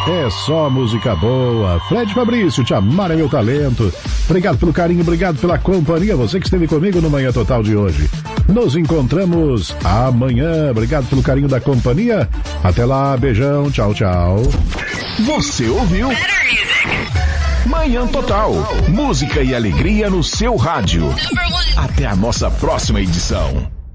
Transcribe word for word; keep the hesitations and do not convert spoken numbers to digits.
É só música boa. Fred Fabrício, Te Amar é Meu Talento. Obrigado pelo carinho, obrigado pela companhia. Você que esteve comigo no Manhã Total de hoje. Nos encontramos amanhã. Obrigado pelo carinho da companhia. Até lá, beijão, tchau, tchau. Você ouviu? Manhã Total. Música e alegria no seu rádio. Até a nossa próxima edição.